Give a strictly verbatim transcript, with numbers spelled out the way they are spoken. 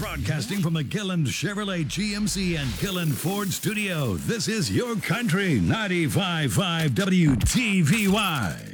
Broadcasting from the Gilland Chevrolet G M C and Gilland Ford studio, this is Your Country ninety-five point five W T V Y.